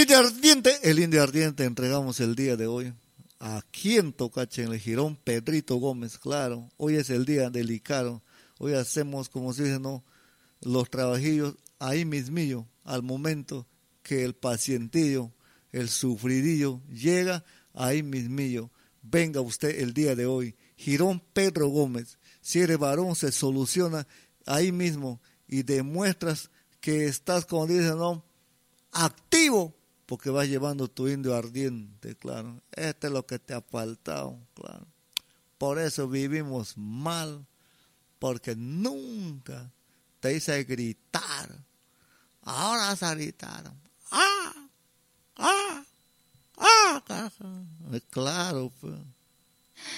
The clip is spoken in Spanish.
el indio ardiente entregamos el día de hoy. Aquí en Tocache, en el Jirón Pedrito Gómez, claro. Hoy es el día delicado. Hoy hacemos, como se dice, ¿no?, los trabajillos ahí mismillo, al momento que el pacientillo, el sufridillo llega, ahí mismillo. Venga usted el día de hoy. Jirón Pedro Gómez. Si eres varón, se soluciona ahí mismo y demuestras que estás, como dicen, ¿no?, activo, porque vas llevando tu indio ardiente, claro. Este es lo que te ha faltado, claro. Por eso vivimos mal, porque nunca te hice gritar. Ahora vas a gritar. ¡Ah! ¡Ah! ¡Ah! Claro, pues.